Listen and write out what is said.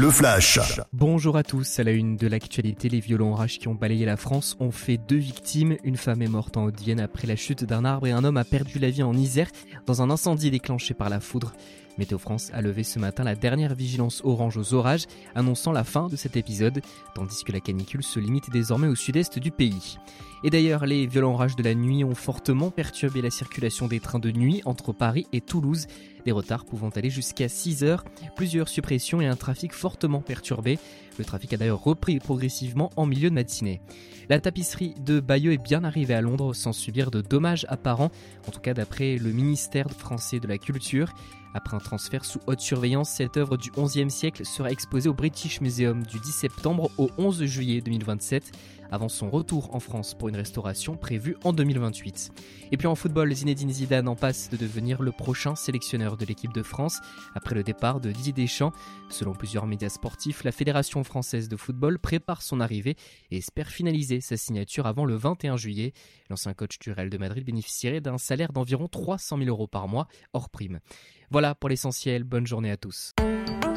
le flash. Bonjour à tous, à la une de l'actualité, les violents orages qui ont balayé la France ont fait 2 victimes. Une femme est morte en Haute-Vienne après la chute d'un arbre et un homme a perdu la vie en Isère dans un incendie déclenché par la foudre. Météo France a levé ce matin la dernière vigilance orange aux orages, annonçant la fin de cet épisode, tandis que la canicule se limite désormais au sud-est du pays. Et d'ailleurs, les violents orages de la nuit ont fortement perturbé la circulation des trains de nuit entre Paris et Toulouse, des retards pouvant aller jusqu'à 6 heures, plusieurs suppressions et un trafic fortement perturbé. Le trafic a d'ailleurs repris progressivement en milieu de matinée. La tapisserie de Bayeux est bien arrivée à Londres sans subir de dommages apparents, en tout cas d'après le ministère français de la Culture. Après un transfert sous haute surveillance, cette œuvre du XIe siècle sera exposée au British Museum du 10 septembre au 11 juillet 2027, avant son retour en France pour une restauration prévue en 2028. Et puis en football, Zinedine Zidane en passe de devenir le prochain sélectionneur de l'équipe de France après le départ de Didier Deschamps. Selon plusieurs médias sportifs, la Fédération française de football prépare son arrivée et espère finaliser sa signature avant le 21 juillet. L'ancien coach du Real de Madrid bénéficierait d'un salaire d'environ 300 000 € par mois, hors prime. Voilà pour l'essentiel, bonne journée à tous.